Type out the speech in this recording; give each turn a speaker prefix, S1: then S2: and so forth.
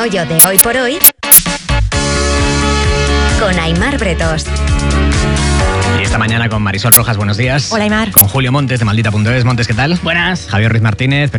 S1: meollo de Hoy por Hoy con Aimar Bretos.
S2: Y esta mañana con Marisol Rojas, buenos días.
S3: Hola, Aimar.
S2: Con Julio Montes de Maldita.es. Montes, ¿qué tal?
S4: Buenas.
S2: Javier Ruiz Martínez.